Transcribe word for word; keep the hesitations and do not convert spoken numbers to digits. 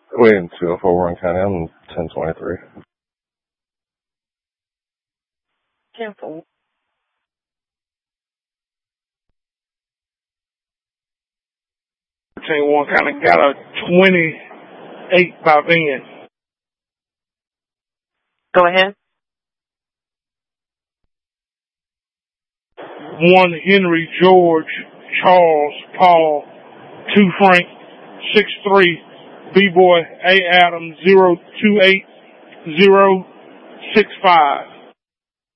Wait, in two oh four Warren County, I'm ten twenty-three. ten four. Warren County got a twenty-eight by van. Go ahead. One Henry, George, Charles, Paul, two Frank, six three, B-Boy, A Adam, zero two eight zero six five.